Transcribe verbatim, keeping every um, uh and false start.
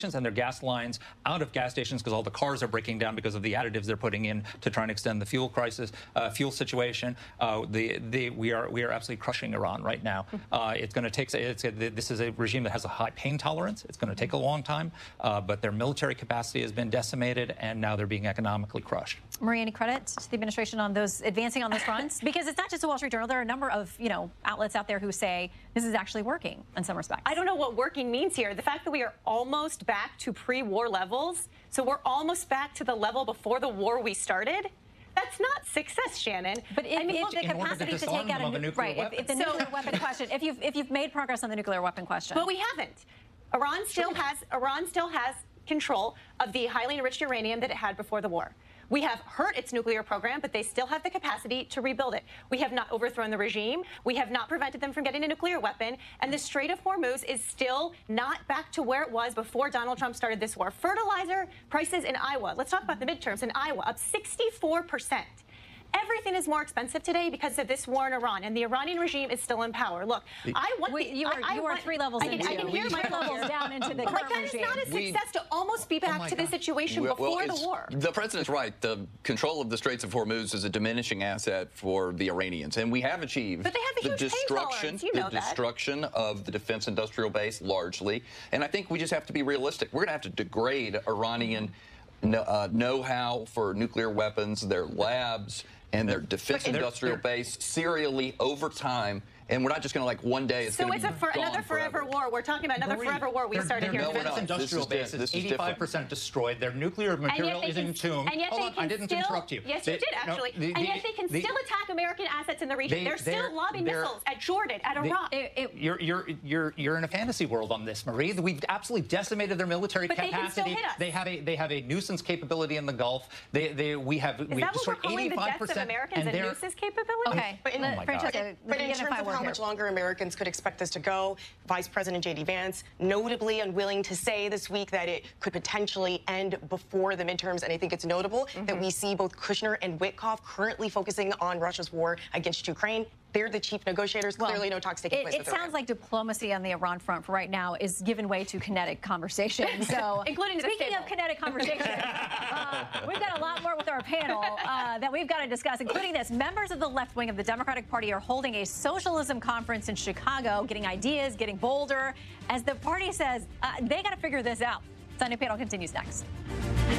and their gas lines out of gas stations because all the cars are breaking down because of the additives they're putting in to try and extend the fuel crisis, uh, fuel situation. Uh, the, the, we are we are absolutely crushing Iran right now. Uh, it's going to take. It's, this is a regime that has a high pain tolerance. It's going to take a long time, uh, but their military capacity has been decimated, and now they're being economically crushed. Marie, any credit to the administration on those advancing on those fronts? Because it's not just the Wall Street Journal. There are a number of you know outlets out there who say this is actually working in some respects. I don't know what working means here. The fact that we are almost back to pre-war levels, so we're almost back to the level before the war we started. That's not success, Shannon. But if, I mean, if well, the capacity to, to take out a, a right, if, if the so, nuclear weapon question, if you've if you've made progress on the nuclear weapon question, but we haven't. Iran still has Iran still has control of the highly enriched uranium that it had before the war. We have hurt its nuclear program, but they still have the capacity to rebuild it. We have not overthrown the regime. We have not prevented them from getting a nuclear weapon. And the Strait of Hormuz is still not back to where it was before Donald Trump started this war. Fertilizer prices in Iowa, let's talk about the midterms, in Iowa, up sixty-four percent. Everything is more expensive today because of this war in Iran, and the Iranian regime is still in power. Look, I want we, you are, I, I you want, are three levels I can, into I can hear my levels down into the but current that is regime. not a success We, to almost be back oh to the situation well, before well, the war. The president's right. The control of the Straits of Hormuz is a diminishing asset for the Iranians, and we have achieved but they have a the huge pain destruction, tolerance. You know the that. destruction of the defense industrial base largely. And I think we just have to be realistic. We're going to have to degrade Iranian uh, know-how for nuclear weapons, their labs, and their defense They're, industrial they're, base serially over time. And we're not just going to, like, one day it's so going to it's be a for, another forever. forever war. We're talking about another Marie, forever war we their, started their here. defense No, we're not. industrial This is base di- this is is eighty-five percent destroyed. Their nuclear material is can, entombed. And yet Hold they on, can I didn't still, interrupt you. Yes, they, you did, actually. No, the, and yet they can the, still attack American assets in the region. They, they're still they're, lobbing they're, missiles at Jordan, at Iraq. It, it, You're you're you're you're in a fantasy world on this, Marie. We've absolutely decimated their military but capacity. They, can still hit us. they have a they have a nuisance capability in the Gulf. They they we have Is we've that what we're destroyed calling the eighty-five deaths of percent Americans and nuisance capability? Okay, but in, oh my Francesca, God. But in terms of how much longer Americans could expect this to go, Vice President J D Vance notably unwilling to say this week that it could potentially end before the midterms. And I think it's notable mm-hmm. that we see both Kushner and Witkoff currently focusing on Russia's war against Ukraine. They're the chief negotiators. Well, Clearly no talks taking it, place. It with sounds Iran. like diplomacy on the Iran front for right now is giving way to kinetic conversation. So, including speaking of kinetic conversation, uh, we've got a lot more with our panel uh, that we've got to discuss, including this. Members of the left wing of the Democratic Party are holding a socialism conference in Chicago, getting ideas, getting bolder, as the party says uh, they got to figure this out. Sunday Panel continues next.